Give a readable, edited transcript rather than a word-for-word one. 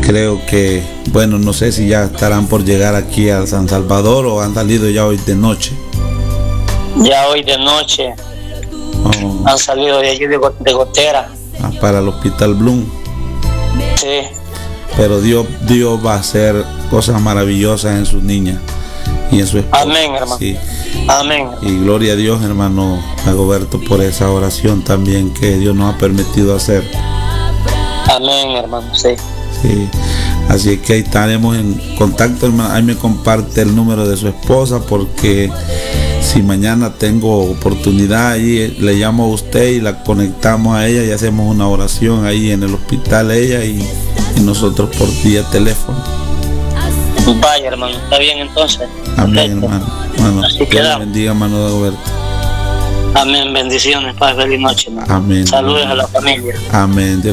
creo que, bueno, no sé si ya estarán por llegar aquí a San Salvador o han salido ya hoy de noche. Ya hoy de noche han salido de allí de Gotera. Para el Hospital Bloom. Sí. Pero Dios va a hacer cosas maravillosas en su niña y en su esposa. Amén, hermano. Sí. Amén. Y gloria a Dios, hermano Dagoberto, por esa oración también que Dios nos ha permitido hacer. Amén, hermano, sí. Sí. Así que ahí estaremos en contacto, hermano. Ahí me comparte el número de su esposa, porque si mañana tengo oportunidad, ahí le llamo a usted y la conectamos a ella y hacemos una oración ahí en el hospital, ella y nosotros por vía teléfono. Vaya, hermano, está bien entonces. Amén, hermano. Bueno, Dios le bendiga, hermano Dagoberto. Amén, bendiciones, paz, feliz noche, hermano. Amén. Saludos a la familia. Amén, Dios